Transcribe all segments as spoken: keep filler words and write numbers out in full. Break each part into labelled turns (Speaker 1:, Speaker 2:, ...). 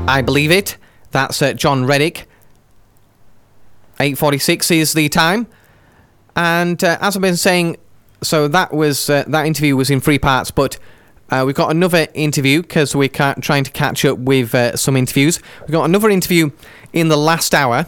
Speaker 1: I Believe It. That's uh, John Reddick. eight forty-six is the time. And uh, as I've been saying, so that was uh, that interview was in three parts, but uh, we've got another interview because we're ca- trying to catch up with uh, some interviews. We've got another interview in the last hour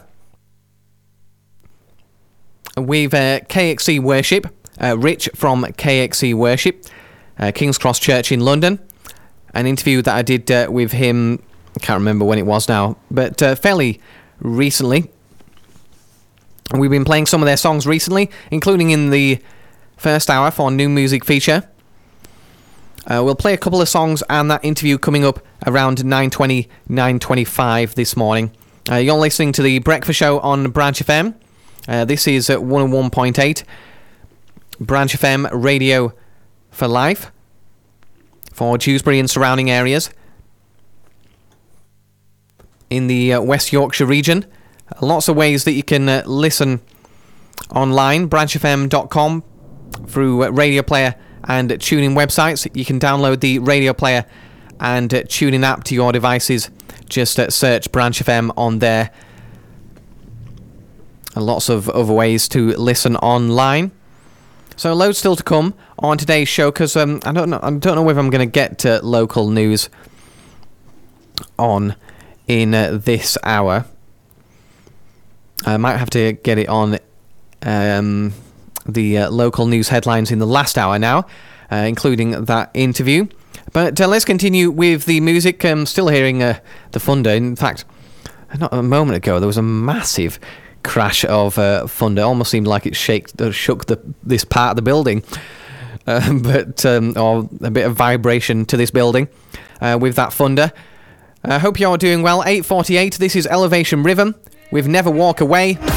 Speaker 1: with uh, K X C Worship, uh, Rich from K X C Worship, uh, King's Cross Church in London. An interview that I did uh, with him, I can't remember when it was now, but uh, fairly recently. We've been playing some of their songs recently, including in the first hour for New Music Feature. Uh, we'll play a couple of songs and that interview coming up around nine twenty, nine twenty-five this morning. Uh, you're listening to the Breakfast Show on Branch F M. Uh, this is at one oh one point eight. Branch F M Radio for Life for Dewsbury and surrounding areas. In the uh, West Yorkshire region. Lots of ways that you can uh, listen online. branch f m dot com through uh, Radio Player and TuneIn websites. You can download the Radio Player and uh, TuneIn app to your devices. Just uh, search Branch F M on there. And lots of other ways to listen online. So loads still to come on today's show because um, I don't know. I don't know whether I'm going to get to local news on in uh, this hour. I might have to get it on um, the uh, local news headlines in the last hour now, uh, including that interview. But uh, let's continue with the music. I'm still hearing uh, the thunder. In fact, not a moment ago, there was a massive crash of uh, thunder. Almost seemed like it shaked, uh, shook the, this part of the building. Uh, but um, or a bit of vibration to this building uh, with that thunder. I uh, hope you're doing well. eight forty-eight, this is Elevation Rhythm with Never Walk Away.